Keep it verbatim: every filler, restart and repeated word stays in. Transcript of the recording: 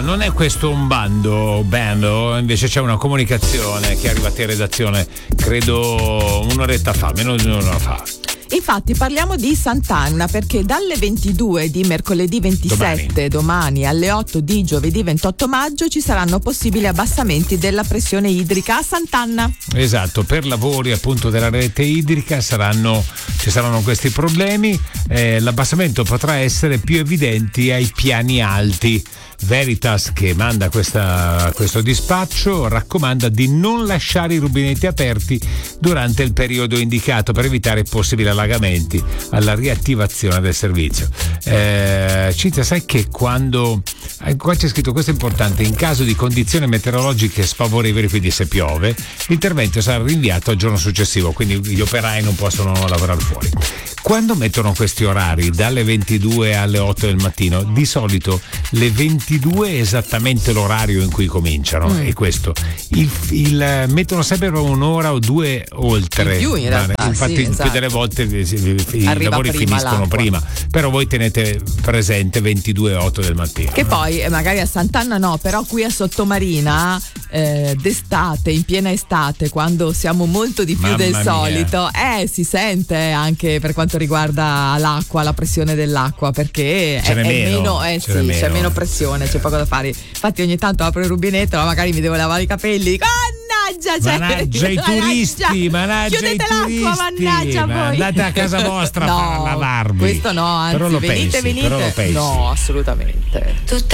non è questo un bando, bando, invece c'è una comunicazione che è arrivata in redazione, credo un'oretta fa, meno di un'ora fa. Infatti parliamo di Sant'Anna, perché dalle ventidue di mercoledì ventisette, domani, domani alle otto di giovedì ventotto maggio ci saranno possibili abbassamenti della pressione idrica a Sant'Anna. Esatto, per lavori appunto della rete idrica saranno, ci saranno questi problemi, eh, l'abbassamento potrà essere più evidente ai piani alti. Veritas, che manda questa, questo dispaccio, raccomanda di non lasciare i rubinetti aperti durante il periodo indicato per evitare possibili allagamenti alla riattivazione del servizio. Eh, Cinzia, sai che quando qua c'è scritto, questo è importante, in caso di condizioni meteorologiche sfavorevoli, quindi se piove, l'intervento sarà rinviato al giorno successivo, quindi gli operai non possono lavorare fuori. Quando mettono questi orari dalle ventidue alle otto del mattino, di solito le ventidue è esattamente l'orario in cui cominciano, mm. e questo il, il mettono sempre un'ora o due oltre. In più in realtà, infatti sì, il esatto. più delle volte i Arriva lavori prima finiscono l'acqua. prima, però voi tenete presente ventidue e otto del mattino. Che poi eh, magari a Sant'Anna no, però qui a Sottomarina eh, d'estate, in piena estate, quando siamo molto di più Mamma del mia. solito, eh si sente anche per quanto riguarda l'acqua, la pressione dell'acqua, perché Ce è, n'è è meno, meno, eh ce sì, n'è meno. c'è meno pressione, c'è poco da fare. Infatti ogni tanto apro il rubinetto, ma magari mi devo lavare i capelli, dico, mannaggia, cioè, Managgia i turisti, managgia i chiudete turisti, l'acqua, mannaggia ma voi. andate a casa vostra no, a lavarvi. questo no, anzi, però lo venite, pensi, venite. però lo pensi. No, assolutamente.